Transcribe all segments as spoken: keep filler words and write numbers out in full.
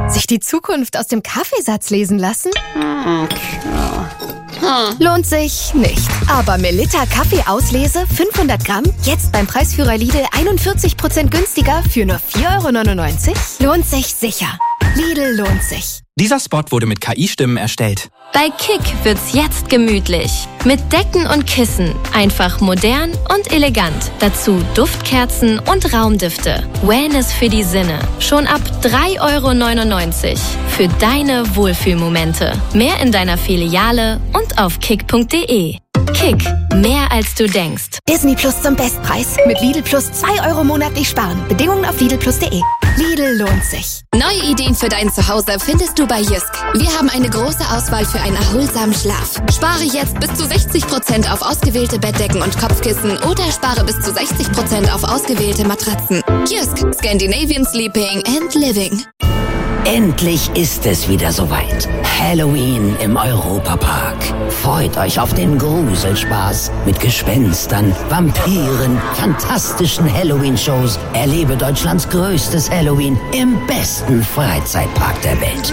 Sich die Zukunft aus dem Kaffeesatz lesen lassen? Lohnt sich nicht. Aber Melitta Kaffeeauslese fünfhundert Gramm, jetzt beim Preisführer Lidl einundvierzig Prozent günstiger für nur vier Euro neunundneunzig? Lohnt sich sicher. Lidl lohnt sich. Dieser Spot wurde mit K I-Stimmen erstellt. Bei Kick wird's jetzt gemütlich. Mit Decken und Kissen. Einfach modern und elegant. Dazu Duftkerzen und Raumdüfte. Wellness für die Sinne. Schon ab drei Euro neunundneunzig. Für deine Wohlfühlmomente. Mehr in deiner Filiale und auf kick punkt de. Kick. Mehr als du denkst. Disney Plus zum Bestpreis. Mit Lidl Plus zwei Euro monatlich sparen. Bedingungen auf lidl plus punkt de. Lidl lohnt sich. Neue Ideen für dein Zuhause findest du bei Jysk. Wir haben eine große Auswahl für einen erholsamen Schlaf. Spare jetzt bis zu sechzig Prozent auf ausgewählte Bettdecken und Kopfkissen oder spare bis zu sechzig Prozent auf ausgewählte Matratzen. Jysk. Scandinavian Sleeping and Living. Endlich ist es wieder soweit. Halloween im Europapark. Freut euch auf den Gruselspaß mit Gespenstern, Vampiren, fantastischen Halloween-Shows. Erlebe Deutschlands größtes Halloween im besten Freizeitpark der Welt.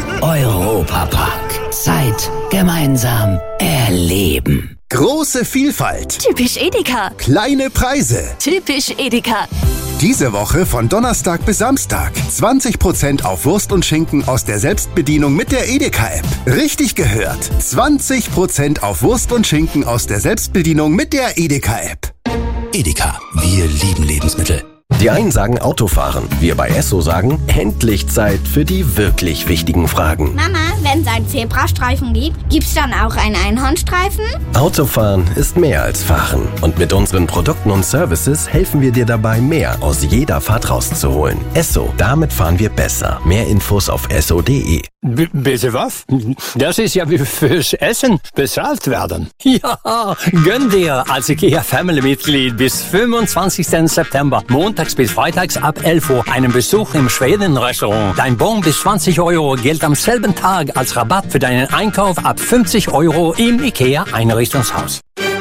Europapark. Zeit gemeinsam erleben. Große Vielfalt. Typisch Edeka. Kleine Preise. Typisch Edeka. Diese Woche von Donnerstag bis Samstag. zwanzig Prozent auf Wurst und Schinken aus der Selbstbedienung mit der Edeka-App. Richtig gehört. zwanzig Prozent auf Wurst und Schinken aus der Selbstbedienung mit der Edeka-App. Edeka. Wir lieben Lebensmittel. Die einen sagen Autofahren. Wir bei Esso sagen, endlich Zeit für die wirklich wichtigen Fragen. Mama, wenn es einen Zebrastreifen gibt, gibt's dann auch einen Einhornstreifen? Autofahren ist mehr als Fahren. Und mit unseren Produkten und Services helfen wir dir dabei, mehr aus jeder Fahrt rauszuholen. Esso, damit fahren wir besser. Mehr Infos auf esso punkt de. B- bitte was? Das ist ja wie fürs Essen bezahlt werden. Ja, gönn dir als IKEA Family-Mitglied bis fünfundzwanzigsten September, montags bis freitags ab elf Uhr, einen Besuch im Schweden-Restaurant. Dein Bon bis zwanzig Euro gilt am selben Tag als Rabatt für deinen Einkauf ab fünfzig Euro im IKEA-Einrichtungshaus.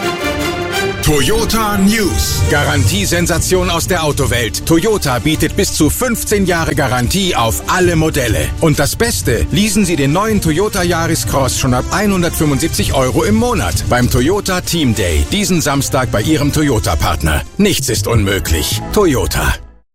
Toyota News. Garantiesensation aus der Autowelt. Toyota bietet bis zu fünfzehn Jahre Garantie auf alle Modelle. Und das Beste, leasen Sie den neuen Toyota Yaris Cross schon ab hundertfünfundsiebzig Euro im Monat beim Toyota Team Day. Diesen Samstag bei Ihrem Toyota-Partner. Nichts ist unmöglich. Toyota.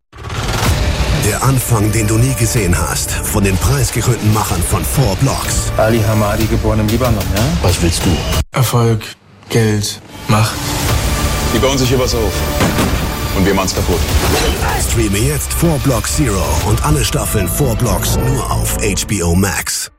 Der Anfang, den du nie gesehen hast. Von den preisgekrönten Machern von Four Blocks. Ali Hamadi, geboren im Libanon, ja? Was willst du? Erfolg, Geld, Macht. Die bauen sich hier was auf. Und wir machen's kaputt. Streame jetzt Four Blocks Zero und alle Staffeln Four Blocks nur auf H B O Max.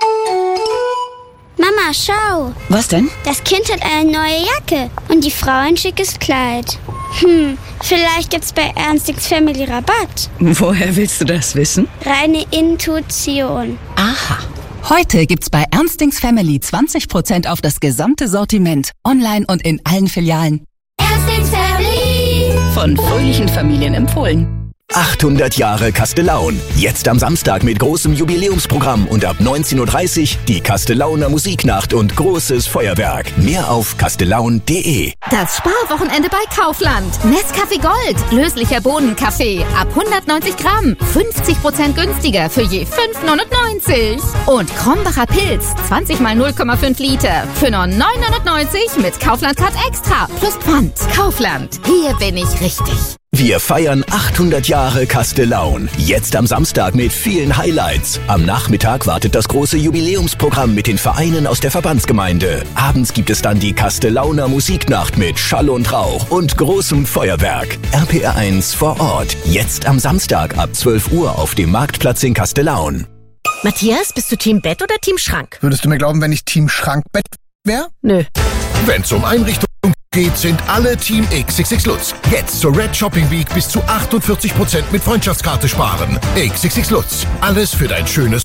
Mama, schau. Was denn? Das Kind hat eine neue Jacke und die Frau ein schickes Kleid. Hm, vielleicht gibt's bei Ernstings Family Rabatt. Woher willst du das wissen? Reine Intuition. Aha. Heute gibt's bei Ernstings Family zwanzig Prozent auf das gesamte Sortiment. Online und in allen Filialen. Ernstings Family. Von fröhlichen Familien empfohlen. achthundert Jahre Castellaun. Jetzt am Samstag mit großem Jubiläumsprogramm und ab neunzehn Uhr dreißig die Castellauner Musiknacht und großes Feuerwerk. Mehr auf castellaun punkt de. Das Sparwochenende bei Kaufland. Nescafé Gold. Löslicher Bohnenkaffee. Ab hundertneunzig Gramm. fünfzig Prozent günstiger für je fünf neunundneunzig. Und Krombacher Pilz. zwanzig mal null Komma fünf Liter. Für nur neun neunundneunzig mit Kaufland Card Extra. Plus Pfand. Kaufland. Hier bin ich richtig. Wir feiern achthundert Jahre Castellaun. Jetzt am Samstag mit vielen Highlights. Am Nachmittag wartet das große Jubiläumsprogramm mit den Vereinen aus der Verbandsgemeinde. Abends gibt es dann die Castellauner Musiknacht mit Schall und Rauch und großem Feuerwerk. R P R eins vor Ort. Jetzt am Samstag ab zwölf Uhr auf dem Marktplatz in Castellaun. Matthias, bist du Team Bett oder Team Schrank? Würdest du mir glauben, wenn ich Team Schrankbett wäre? Nö. Wenn's um Einrichtung geht, sind alle Team X X X Lutz. Jetzt zur Red Shopping Week bis zu achtundvierzig Prozent mit Freundschaftskarte sparen. X X X Lutz. Alles für dein schönes...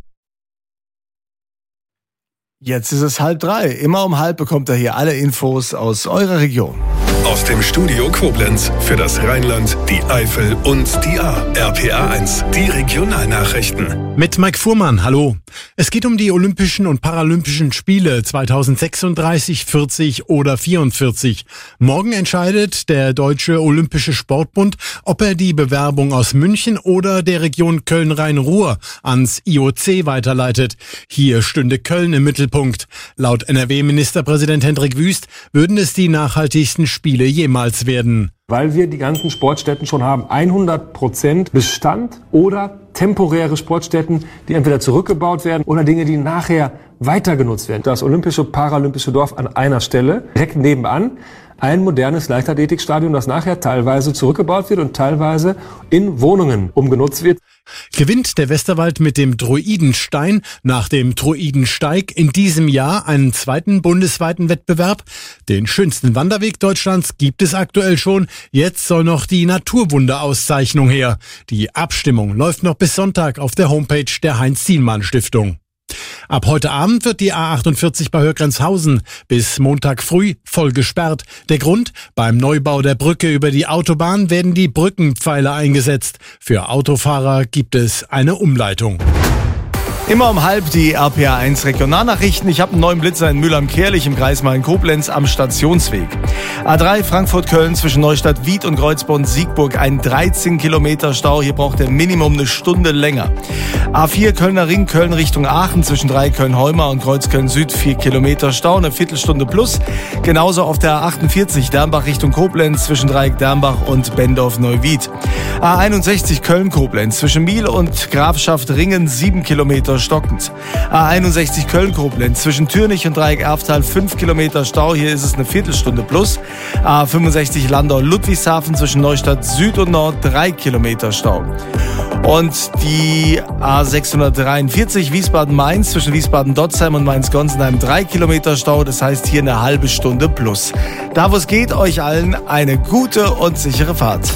Jetzt ist es halb drei. Immer um halb bekommt ihr hier alle Infos aus eurer Region. Aus dem Studio Koblenz für das Rheinland, die Eifel und die A. R P A eins, die Regionalnachrichten. Mit Mike Fuhrmann, hallo. Es geht um die Olympischen und Paralympischen Spiele zweitausendsechsunddreißig, vierzig oder vierundvierzig. Morgen entscheidet der Deutsche Olympische Sportbund, ob er die Bewerbung aus München oder der Region Köln-Rhein-Ruhr ans I O C weiterleitet. Hier stünde Köln im Mittelpunkt. Laut N R W-Ministerpräsident Hendrik Wüst würden es die nachhaltigsten Spiele jemals werden. Weil wir die ganzen Sportstätten schon haben, hundert Prozent Bestand oder temporäre Sportstätten, die entweder zurückgebaut werden oder Dinge, die nachher weiter genutzt werden. Das Olympische Paralympische Dorf an einer Stelle, direkt nebenan, ein modernes Leichtathletikstadion, das nachher teilweise zurückgebaut wird und teilweise in Wohnungen umgenutzt wird. Gewinnt der Westerwald mit dem Druidenstein nach dem Druidensteig in diesem Jahr einen zweiten bundesweiten Wettbewerb? Den schönsten Wanderweg Deutschlands gibt es aktuell schon. Jetzt soll noch die Naturwunderauszeichnung her. Die Abstimmung läuft noch bis Sonntag auf der Homepage der Heinz-Zielmann-Stiftung. Ab heute Abend wird die A achtundvierzig bei Högrenzhausen bis Montag früh voll gesperrt. Der Grund? Beim Neubau der Brücke über die Autobahn werden die Brückenpfeiler eingesetzt. Für Autofahrer gibt es eine Umleitung. Immer um halb die R P A eins Regionalnachrichten. Ich habe einen neuen Blitzer in Mülheim-Kärlich im Kreis Main-Koblenz am Stationsweg. A drei Frankfurt-Köln zwischen Neustadt-Wied und Kreuzborn-Siegburg. Ein dreizehn Kilometer Stau. Hier braucht er Minimum eine Stunde länger. A vier Kölner Ring, Köln Richtung Aachen zwischen drei Köln-Heuma und Kreuzköln-Süd. vier Kilometer Stau, eine Viertelstunde plus. Genauso auf der A achtundvierzig Dernbach Richtung Koblenz zwischen Dreieck Dernbach und Bendorf-Neuwied. A einundsechzig Köln-Koblenz zwischen Miel und Grafschaft Ringen. sieben Kilometer stockend. A einundsechzig Köln-Koblenz zwischen Türnich und Dreieck-Erftal fünf Kilometer Stau, hier ist es eine Viertelstunde plus. A fünfundsechzig Landau-Ludwigshafen zwischen Neustadt Süd und Nord drei Kilometer Stau. Und die A sechshundertdreiundvierzig Wiesbaden-Mainz zwischen Wiesbaden-Dotzheim und Mainz-Gonsenheim drei Kilometer Stau, das heißt hier eine halbe Stunde plus. Da wo es geht, euch allen eine gute und sichere Fahrt.